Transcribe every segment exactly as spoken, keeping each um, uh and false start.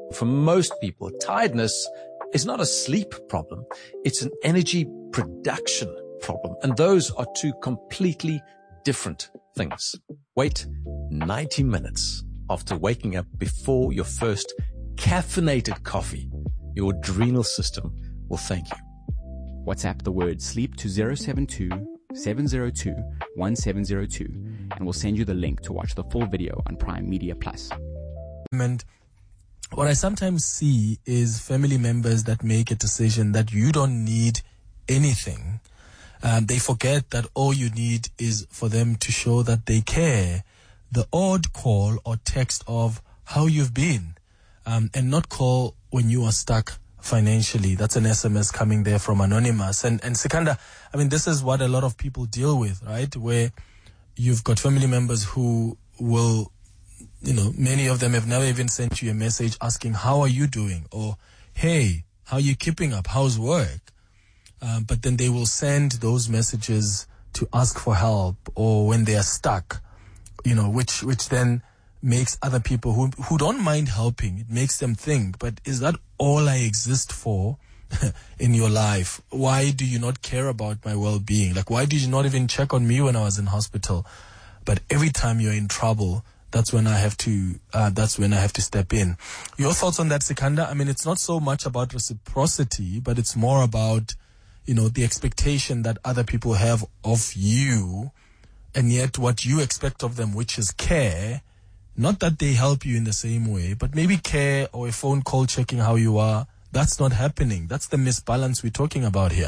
For most people, tiredness is not a sleep problem. It's an energy production problem. And those are two completely different things. Wait ninety minutes after waking up before your first caffeinated coffee. Your adrenal system will thank you. WhatsApp the word sleep to zero seven two, seven zero two, one seven zero two and we'll send you the link to watch the full video on Prime Media Plus. And what I sometimes see is family members that make a decision that you don't need anything. Um, they forget that all you need is for them to show that they care. The odd call or text of how you've been, um, and not call when you are stuck financially. That's an S M S coming there from Anonymous. And, and Sikanda, I mean, this is what a lot of people deal with, right? Where you've got family members who will, you know, many of them have never even sent you a message asking, how are you doing? Or, hey, how are you keeping up? How's work? Uh, but then they will send those messages to ask for help or when they are stuck, you know, which, which then makes other people who, who don't mind helping, it makes them think, but is that all I exist for in your life? Why do you not care about my well-being? Like, why did you not even check on me when I was in hospital? But every time you're in trouble, that's when I have to, uh, that's when I have to step in. Your thoughts on that, Sikanda? I mean, it's not so much about reciprocity, but it's more about, you know, the expectation that other people have of you, and yet what you expect of them, which is care. Not that they help you in the same way, but maybe care or a phone call checking how you are. That's not happening. That's the misbalance we're talking about here.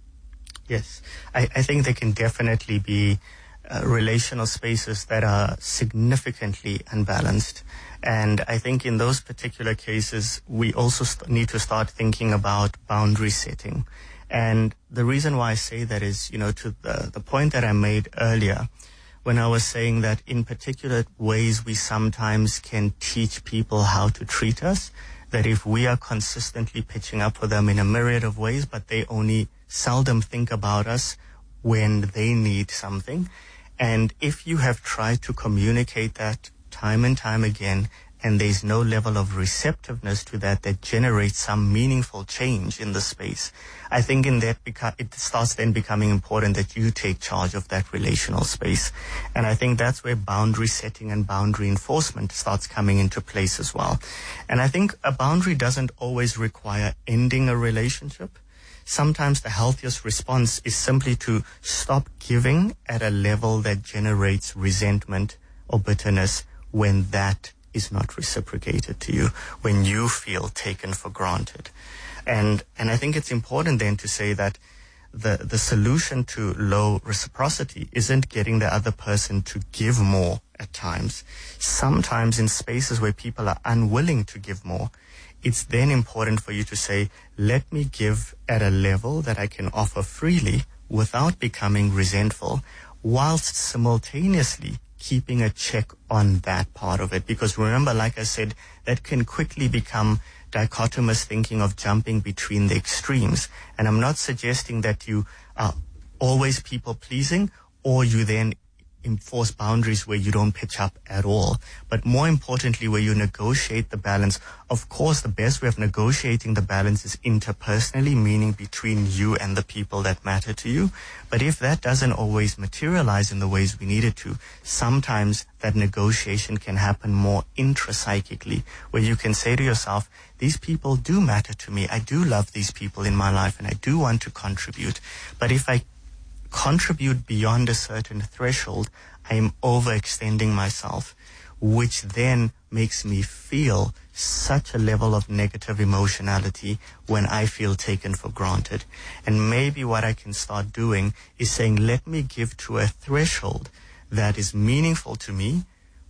Yes, I, I think there can definitely be uh, relational spaces that are significantly unbalanced. And I think in those particular cases, we also st- need to start thinking about boundary setting. And the reason why I say that is, you know, to the, the point that I made earlier, when I was saying that in particular ways we sometimes can teach people how to treat us, that if we are consistently pitching up for them in a myriad of ways, but they only seldom think about us when they need something. And if you have tried to communicate that time and time again, and there's no level of receptiveness to that that generates some meaningful change in the space, I think in that beca- it starts then becoming important that you take charge of that relational space. And I think that's where boundary setting and boundary enforcement starts coming into place as well. And I think a boundary doesn't always require ending a relationship. Sometimes the healthiest response is simply to stop giving at a level that generates resentment or bitterness when that is not reciprocated to you, when you feel taken for granted. And and I think it's important then to say that the the solution to low reciprocity isn't getting the other person to give more at times. Sometimes in spaces where people are unwilling to give more, it's then important for you to say, let me give at a level that I can offer freely without becoming resentful, whilst simultaneously keeping a check on that part of it. Because remember, like I said, that can quickly become dichotomous thinking of jumping between the extremes. And I'm not suggesting that you are always people-pleasing or you then enforce boundaries where you don't pitch up at all. But more importantly, where you negotiate the balance. Of course, the best way of negotiating the balance is interpersonally, meaning between you and the people that matter to you. But if that doesn't always materialize in the ways we need it to, sometimes that negotiation can happen more intrapsychically, where you can say to yourself, these people do matter to me. I do love these people in my life and I do want to contribute. But if I contribute beyond a certain threshold, I am overextending myself, which then makes me feel such a level of negative emotionality when I feel taken for granted. And maybe what I can start doing is saying, let me give to a threshold that is meaningful to me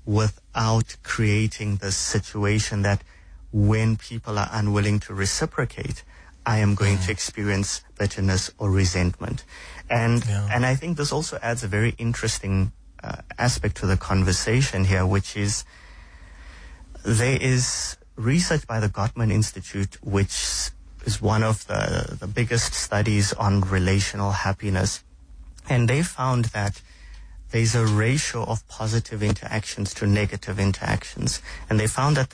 without creating this situation that when people are unwilling to reciprocate, I am going mm. to experience bitterness or resentment. And yeah. and I think this also adds a very interesting uh, aspect to the conversation here, which is there is research by the Gottman Institute, which is one of the, the biggest studies on relational happiness. And they found that there's a ratio of positive interactions to negative interactions. And they found that